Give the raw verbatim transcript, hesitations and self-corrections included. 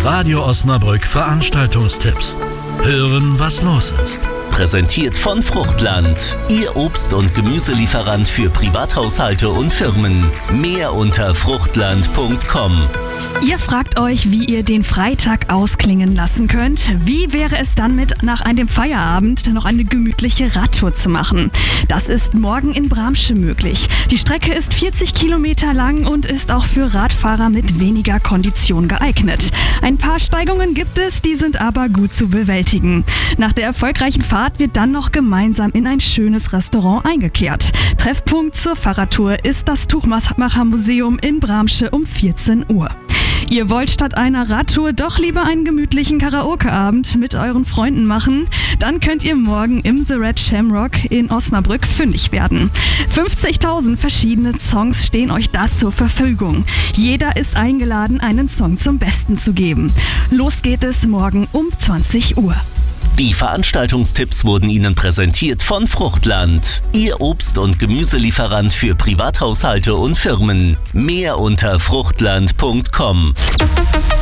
Radio Osnabrück Veranstaltungstipps. Hören, was los ist. Präsentiert von Fruchtland, Ihr Obst- und Gemüselieferant für Privathaushalte und Firmen. Mehr unter fruchtland punkt com. Ihr fragt euch, wie ihr den Freitag ausklingen lassen könnt. Wie wäre es dann mit nach einem Feierabend noch eine gemütliche Radtour zu machen? Das ist morgen in Bramsche möglich. Die Strecke ist vierzig Kilometer lang und ist auch für Radfahrer mit weniger Kondition geeignet. Ein paar Steigungen gibt es, die sind aber gut zu bewältigen. Nach der erfolgreichen Fahrt wird dann noch gemeinsam in ein schönes Restaurant eingekehrt. Treffpunkt zur Fahrradtour ist das Tuchmachermuseum in Bramsche um vierzehn Uhr. Ihr wollt statt einer Radtour doch lieber einen gemütlichen Karaoke-Abend mit euren Freunden machen? Dann könnt ihr morgen im The Red Shamrock in Osnabrück fündig werden. fünfzigtausend verschiedene Songs stehen euch da zur Verfügung. Jeder ist eingeladen, einen Song zum Besten zu geben. Los geht es morgen um zwanzig Uhr. Die Veranstaltungstipps wurden Ihnen präsentiert von Fruchtland, Ihr Obst- und Gemüselieferant für Privathaushalte und Firmen. Mehr unter fruchtland punkt com.